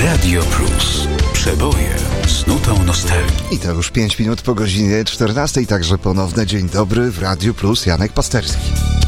Radio Plus. Przeboje z nutą nostalgii. I to już 5 minut po godzinie 14. Także ponowny dzień dobry w Radiu Plus. Janek Pasterski.